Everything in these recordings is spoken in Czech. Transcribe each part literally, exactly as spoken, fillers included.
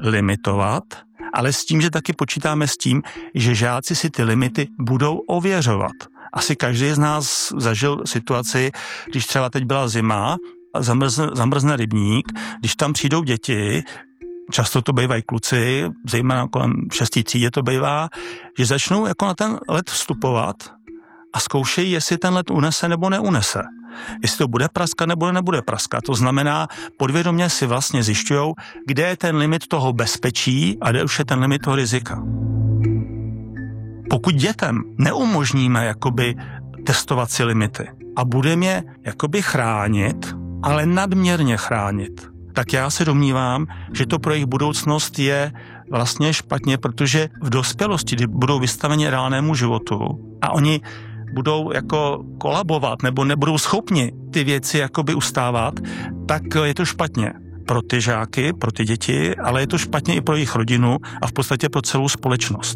limitovat, ale s tím, že taky počítáme s tím, že žáci si ty limity budou ověřovat. Asi každý z nás zažil situaci, když třeba teď byla zima, zamrzne, zamrzne rybník, když tam přijdou děti, často to bývají kluci, zejména kolem šestý třídě to bývá, že začnou jako na ten led vstupovat a zkoušejí, jestli ten led unese nebo neunese. Jestli to bude praskat nebo nebude praskat. To znamená, podvědomě si vlastně zjišťujou, kde je ten limit toho bezpečí a kde už je ten limit toho rizika. Pokud dětem neumožníme jakoby testovat si limity a budeme je jakoby chránit, ale nadměrně chránit, tak já se domnívám, že to pro jejich budoucnost je vlastně špatně, protože v dospělosti, kdy budou vystaveni reálnému životu a oni budou jako kolabovat nebo nebudou schopni ty věci jakoby ustávat, tak je to špatně pro ty žáky, pro ty děti, ale je to špatně i pro jejich rodinu a v podstatě pro celou společnost.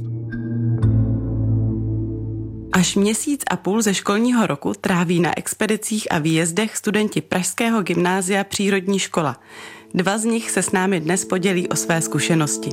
Až měsíc a půl ze školního roku tráví na expedicích a výjezdech studenti Pražského gymnázia Přírodní škola. Dva z nich se s námi dnes podělí o své zkušenosti.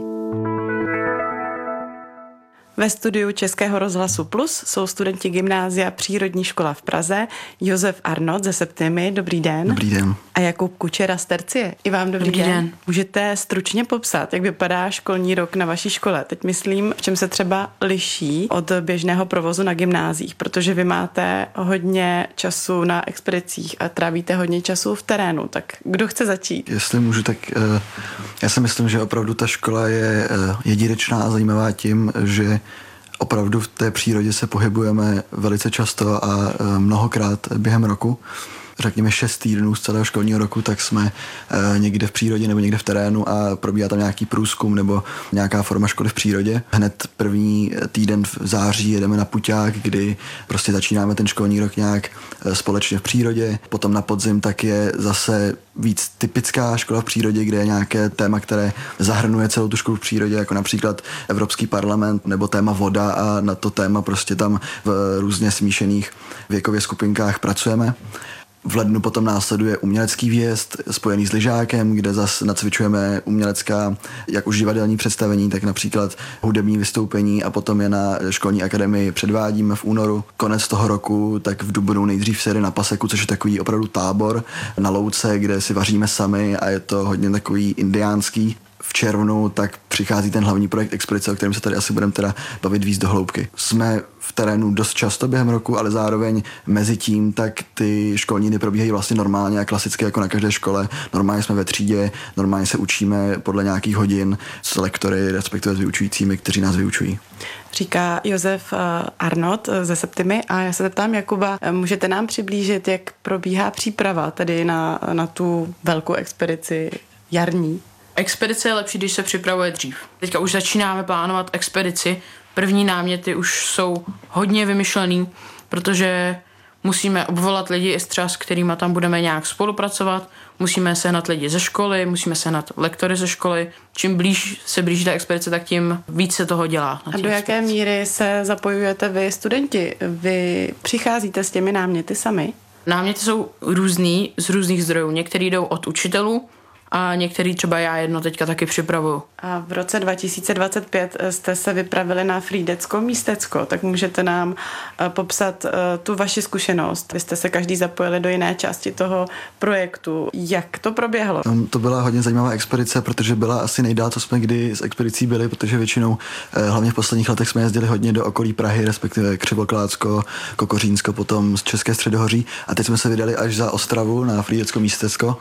Ve studiu Českého rozhlasu Plus jsou studenti gymnázia Přírodní škola v Praze, Josef Arnott ze Septimy, dobrý den. Dobrý den. A Jakub Kučera z Tercie, i vám dobrý, dobrý den. den. Můžete stručně popsat, jak vypadá školní rok na vaší škole? Teď myslím, v čem se třeba liší od běžného provozu na gymnáziích, protože vy máte hodně času na expedicích a trávíte hodně času v terénu, tak kdo chce začít? Jestli můžu, tak uh, já si myslím, že opravdu ta škola je uh, jedinečná a zajímavá tím, že opravdu v té přírodě se pohybujeme velice často a mnohokrát během roku. Řekněme šest týdnů z celého školního roku, tak jsme někde v přírodě nebo někde v terénu a probíhá tam nějaký průzkum nebo nějaká forma školy v přírodě. Hned první týden v září jedeme na puťák, kdy prostě začínáme ten školní rok nějak společně v přírodě. Potom na podzim tak je zase víc typická škola v přírodě, kde je nějaké téma, které zahrnuje celou tu školu v přírodě, jako například Evropský parlament nebo téma voda a na to téma prostě tam v různě smíšených věkově skupinkách pracujeme. V lednu potom následuje umělecký výjezd spojený s lyžákem, kde zase nacvičujeme umělecká, jak už divadelní představení, tak například hudební vystoupení a potom je na školní akademii předvádíme v únoru. Konec toho roku, tak v dubnu nejdřív se jde na Paseku, což je takový opravdu tábor na louce, kde si vaříme sami a je to hodně takový indiánský. V červnu tak přichází ten hlavní projekt expedice, o kterém se tady asi budeme teda bavit víc do hloubky. Jsme v terénu dost často během roku, ale zároveň mezi tím tak ty školní dny probíhají vlastně normálně a klasicky jako na každé škole. Normálně jsme ve třídě, normálně se učíme podle nějakých hodin s lektory, respektive s vyučujícími, kteří nás vyučují. Říká Josef Arnott ze Septimy a já se zeptám Jakuba, můžete nám přiblížit, jak probíhá příprava tedy na, na tu velkou expedici jarní? Expedice je lepší, když se připravuje dřív. Teďka už začínáme plánovat expedici. První náměty už jsou hodně vymyšlený, protože musíme obvolat lidi, třeba s kterými tam budeme nějak spolupracovat, musíme sehnat lidi ze školy, musíme sehnat lektory ze školy. Čím blíž se blíží ta expedice, tak tím víc se toho dělá. A do jaké míry se zapojujete vy, studenti? Vy přicházíte s těmi náměty sami? Náměty jsou různý, z různých zdrojů. Některý jdou od učitelů, a některý třeba já jedno teďka taky připravuju. A v roce dva tisíce dvacet pět jste se vypravili na Frýdecko místecko, tak můžete nám popsat tu vaši zkušenost. Vy jste se každý zapojili do jiné části toho projektu. Jak to proběhlo? To byla hodně zajímavá expedice, protože byla asi nejdál, co jsme kdy s expedicí byli, protože většinou, hlavně v posledních letech, jsme jezdili hodně do okolí Prahy, respektive Křivoklátsko, Kokořínsko, potom z České středohoří a teď jsme se vydali až za Ostravu na Frýdecko místecko.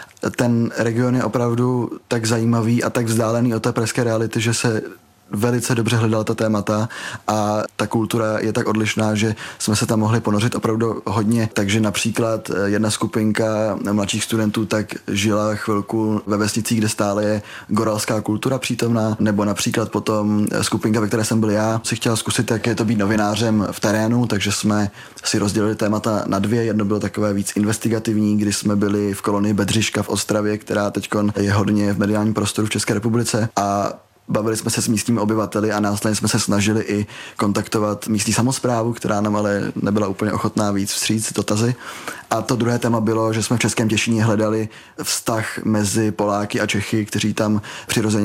Ten region je opravdu tak zajímavý a tak vzdálený od té pražské reality, že se velice dobře hledala ta témata a ta kultura je tak odlišná, že jsme se tam mohli ponořit opravdu hodně. Takže například jedna skupinka mladších studentů tak žila chvilku ve vesnicích, kde stále je goralská kultura přítomná, nebo například potom skupinka, ve které jsem byl já, si chtěla zkusit, jak je to být novinářem v terénu, takže jsme si rozdělili témata na dvě. Jedno bylo takové víc investigativní, kdy jsme byli v kolonii Bedřiška v Ostravě, která teďkon je hodně v mediálním prostoru v České republice a bavili jsme se s místními obyvateli a následně jsme se snažili i kontaktovat místní samosprávu, která nám ale nebyla úplně ochotná víc vstříc dotazy. A to druhé téma bylo, že jsme v Českém Těšíně hledali vztah mezi Poláky a Čechy, kteří tam přirozeně